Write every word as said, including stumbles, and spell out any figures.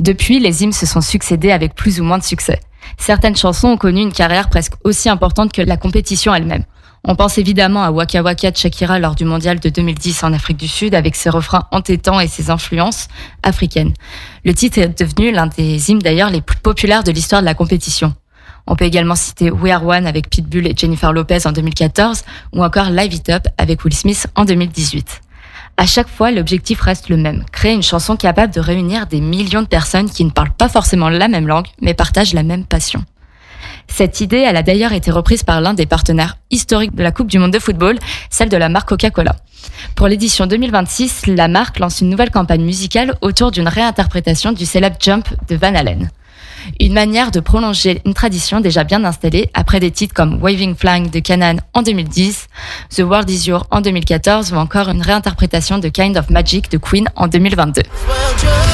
Depuis, les hymnes se sont succédés avec plus ou moins de succès. Certaines chansons ont connu une carrière presque aussi importante que la compétition elle-même. On pense évidemment à Waka Waka de Shakira lors du mondial de deux mille dix en Afrique du Sud avec ses refrains entêtants et ses influences africaines. Le titre est devenu l'un des hymnes d'ailleurs les plus populaires de l'histoire de la compétition. On peut également citer We Are One avec Pitbull et Jennifer Lopez en deux mille quatorze ou encore Live It Up avec Will Smith en deux mille dix-huit. À chaque fois, l'objectif reste le même, créer une chanson capable de réunir des millions de personnes qui ne parlent pas forcément la même langue, mais partagent la même passion. Cette idée, elle a d'ailleurs été reprise par l'un des partenaires historiques de la Coupe du Monde de football, celle de la marque Coca-Cola. Pour l'édition deux mille vingt-six, la marque lance une nouvelle campagne musicale autour d'une réinterprétation du célèbre Jump de Van Halen. Une manière de prolonger une tradition déjà bien installée après des titres comme Waving Flag de Canaan en deux mille dix, The World Is Yours en deux mille quatorze ou encore une réinterprétation de Kind of Magic de Queen en deux mille vingt-deux.